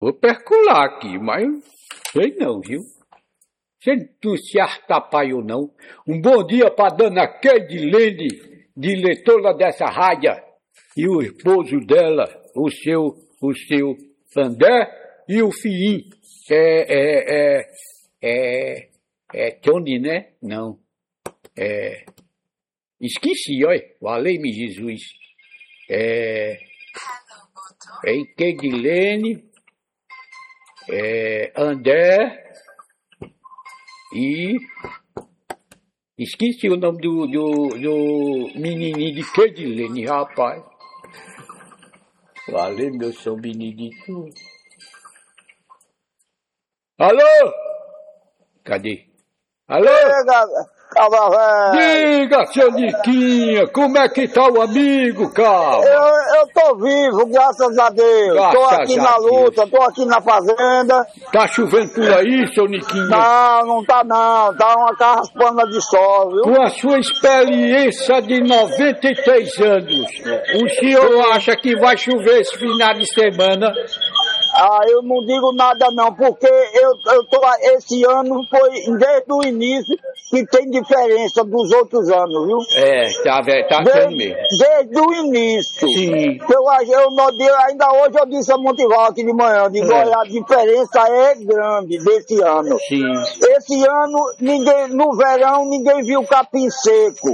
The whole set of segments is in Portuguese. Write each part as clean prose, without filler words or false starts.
Vou percular aqui, mas sei não, viu? Você não se artapaiou, não. Um bom dia para dona Keidilene, diretora dessa rádio, e o esposo dela, o seu André, e o filhinho. Tony, né? Não. Esqueci, olha. Valei-me Jesus. Keidilene, André e esqueci o nome do menininho de Keidilene, rapaz. Valeu, meu São Benedito. Alô? Cadê? Alô? Diga, seu Niquinha, como é que tá o amigo, cara? Eu tô vivo, graças a Deus. Tô aqui na luta, tô aqui na fazenda. Tá chovendo por aí, seu Niquinha? Não tá não. Tá uma carraspana de sol, viu? Com a sua experiência de 93 anos, o senhor acha que vai chover esse final de semana? Eu não digo nada não, porque eu tô, esse ano foi desde o início que tem diferença dos outros anos, viu? Tá sendo mesmo. Desde o início. Sim. Ainda hoje eu disse a Montival aqui de manhã, digo, olha, a diferença é grande desse ano. Sim. Esse ano, no verão, ninguém viu capim seco.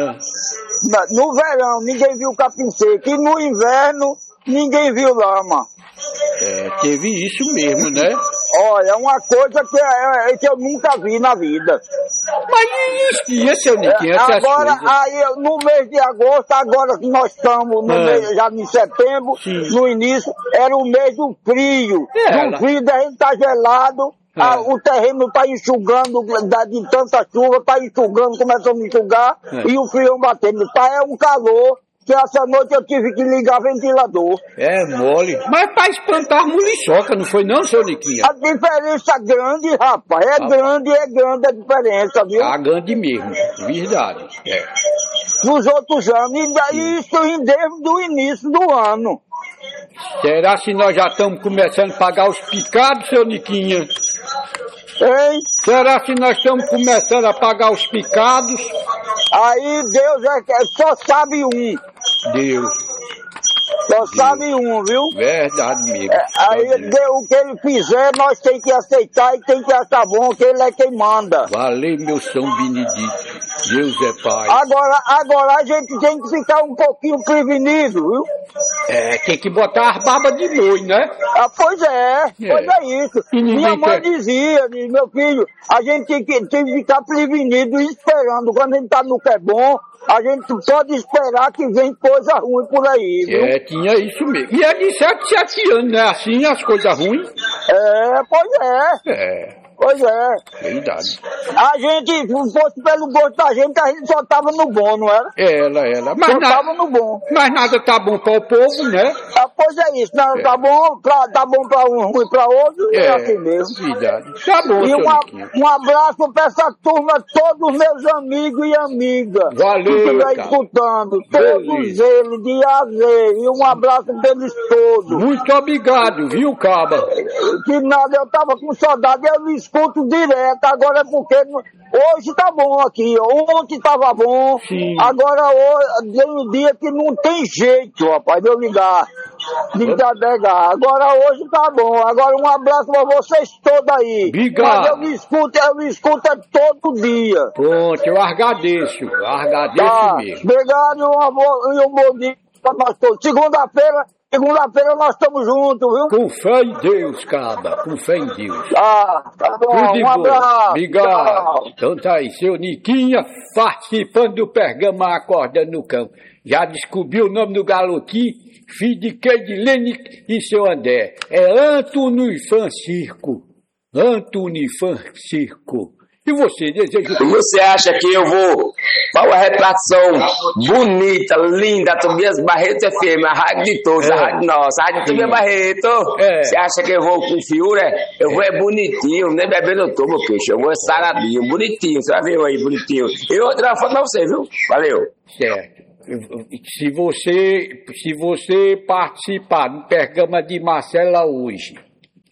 No verão, ninguém viu capim seco. E no inverno, ninguém viu lama. Teve isso mesmo, né? Olha, uma coisa que eu nunca vi na vida. Mas existia, seu Niquinha, agora, no mês de agosto, agora que nós estamos no mês, já em setembro, no início, era o mês do frio. Do frio, da gente tá gelado, o terreno tá enxugando, de tanta chuva, tá enxugando, começando a enxugar, e o frio batendo. É um calor. Que essa noite eu tive que ligar ventilador. Mole. Mas pra espantar muriçoca, não foi não, seu Niquinha? A diferença grande, rapaz. É grande a diferença, viu? Grande mesmo. Verdade. Nos outros anos. E isso desde o início do ano. Será que nós já estamos começando a pagar os picados, seu Niquinha? Hein? Será que nós estamos começando a pagar os picados? Aí Deus só sabe um. Deus. Só sabe um, viu? Verdade mesmo. Aí o que ele fizer, nós tem que aceitar e tem que achar bom, que ele é quem manda. Valeu, meu São Benedito. Deus é Pai. Agora a gente tem que ficar um pouquinho prevenido, viu? Tem que botar as barbas de boi, né? Pois é isso. Minha mãe dizia, meu filho, a gente tem que ficar prevenido e esperando. Quando a gente tá no que é bom, a gente pode esperar que vem coisa ruim por aí, viu? Tinha isso mesmo. E é de 7 anos, né? Assim, as coisas ruins. Pois é. Verdade. A gente, se fosse pelo gosto da gente, a gente só tava no bom, não era? Ela. Mas só tava no bom. Mas nada tá bom para o povo, né? Pois é isso. Nada tá bom pra um, ruim pra outro, é assim mesmo. Verdade. Tá bom, E um abraço pra essa turma, todos os meus amigos e amigas. Valeu, que estiver escutando. Todos eles, de A a Z. E um abraço pra eles todos. Muito obrigado, viu, Caba? Que nada, eu tava com saudade, eu me escuto direto, agora é porque hoje tá bom aqui, ontem tava bom, agora tem um dia que não tem jeito, rapaz, de eu ligar, de pegar, agora hoje tá bom, agora um abraço pra vocês todos aí. Obrigado. Mas eu me escuto todo dia. Pronto, eu agradeço mesmo. Obrigado e um bom dia pra nós todos. Segunda-feira nós estamos juntos, viu? Com fé em Deus, Caba. Com fé em Deus. Tá bom. Um abraço. Obrigado. Tchau. Então tá aí, seu Niquinha participando do Pergama Acordando no Campo. Já descobriu o nome do garotinho? Filho de Keidilene e seu André. É Antônio Francisco. E você deseja... Você acha que eu vou para uma retração bonita, linda, Tobias Barreto FM, a rádio de todos, a rádio nossa, a rádio Tobias Barreto. Você acha que eu vou com fiura? Eu vou bonitinho, nem bebendo eu tô, meu peixe. Eu vou saradinho, bonitinho, você vai ver eu aí, bonitinho. Eu vou tirar uma foto pra você, viu? Valeu. Certo. Se você participar do Pergama de Marcela hoje,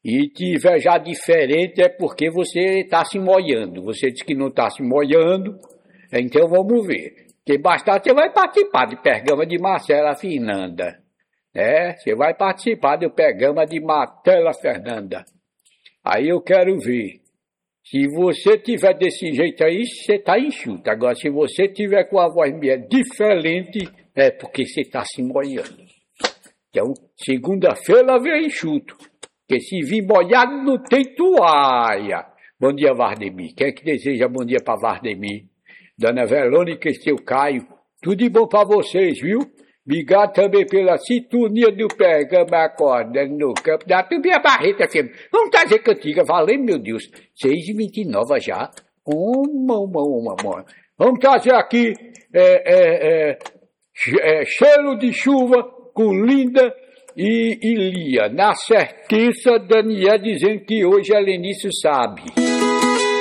e tiver já diferente é porque você está se molhando. Você disse que não está se molhando, então vamos ver. Porque bastante você vai participar do Pergama de Marcela Fernanda. Você vai participar do Pergama de Marcela Fernanda. Aí eu quero ver. Se você tiver desse jeito aí, você está enxuto. Agora, se você tiver com a voz meio diferente, é porque você está se molhando. Então, segunda-feira vem enxuto. Porque se vir molhado, não tem toalha. Bom dia, Vardemir. Quem é que deseja bom dia para Vardemir? Dona Verônica e seu Caio, tudo de bom para vocês, viu? Obrigado também pela sintonia do Pergama acordando no campo da Tubia Barreta FM. Vamos trazer cantiga, valendo, meu Deus. 6h29 já. Vamos trazer aqui cheiro de chuva com Linda e Lia. Na certeza, Daniel dizendo que hoje a Lenice sabe.